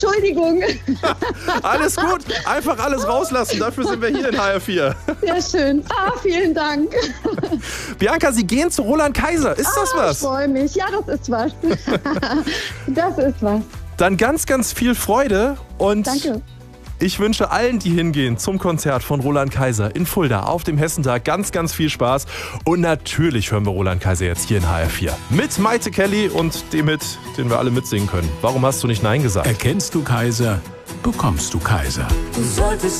Entschuldigung. Alles gut, einfach alles rauslassen, dafür sind wir hier in HR4. Sehr schön. Vielen Dank. Bianca, Sie gehen zu Roland Kaiser, ist das was? Ich freue mich. Ja, das ist was. Das ist was. Dann ganz, ganz viel Freude und Danke. ich wünsche allen, die hingehen zum Konzert von Roland Kaiser in Fulda auf dem Hessentag, ganz, ganz viel Spaß. Und natürlich hören wir Roland Kaiser jetzt hier in HR4. Mit Maite Kelly und dem Hit, den wir alle mitsingen können. Warum hast du nicht Nein gesagt? Erkennst du Kaiser, bekommst du Kaiser. Du solltest